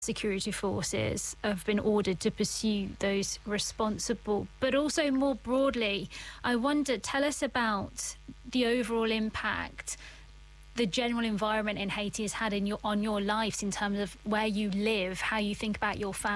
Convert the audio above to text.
security forces have been ordered to pursue those responsible. But also more broadly, I wonder, tell us about the overall impact the general environment in Haiti has had on your lives in terms of where you live, how you think about your family.